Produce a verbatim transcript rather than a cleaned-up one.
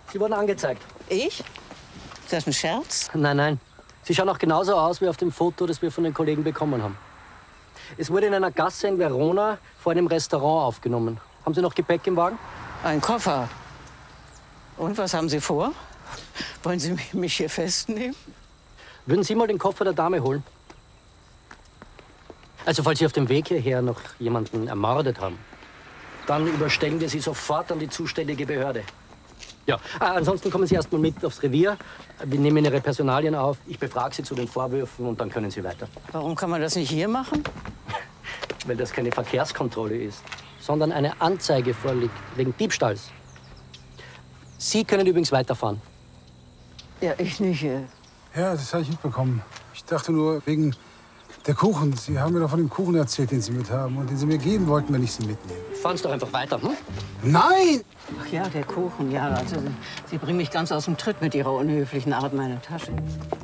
Sie wurden angezeigt. Ich? Ist das ein Scherz? Nein, nein. Sie schauen auch genauso aus wie auf dem Foto, das wir von den Kollegen bekommen haben. Es wurde in einer Gasse in Verona vor einem Restaurant aufgenommen. Haben Sie noch Gepäck im Wagen? Ein Koffer. Und was haben Sie vor? Wollen Sie mich hier festnehmen? Würden Sie mal den Koffer der Dame holen? Also, falls Sie auf dem Weg hierher noch jemanden ermordet haben, dann überstellen wir Sie sofort an die zuständige Behörde. Ja, ah, ansonsten kommen Sie erst mal mit aufs Revier. Wir nehmen Ihre Personalien auf. Ich befrage Sie zu den Vorwürfen und dann können Sie weiter. Warum kann man das nicht hier machen? Weil das keine Verkehrskontrolle ist, sondern eine Anzeige vorliegt wegen Diebstahls. Sie können übrigens weiterfahren. Ja, ich nicht. Äh. Ja, das habe ich mitbekommen. Ich dachte nur wegen der Kuchen. Sie haben mir doch von dem Kuchen erzählt, den Sie mit haben und den Sie mir geben wollten, wenn ich Sie mitnehme. Fahren Sie doch einfach weiter, hm? Nein! Ach ja, der Kuchen, ja. Also, Sie bringen mich ganz aus dem Tritt mit Ihrer unhöflichen Art, meine Tasche.